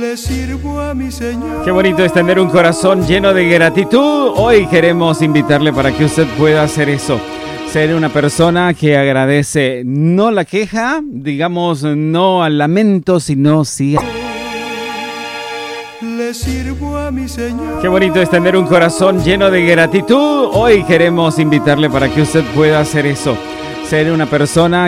Le sirvo a mi Señor. Qué bonito es tener un corazón lleno de gratitud. Hoy queremos invitarle para que usted pueda hacer eso. Ser una persona que agradece, no la queja, digamos, no al lamento, sino sí. Le sirvo a mi Señor. Qué bonito es tener un corazón lleno de gratitud. Hoy queremos invitarle para que usted pueda hacer eso. Ser una persona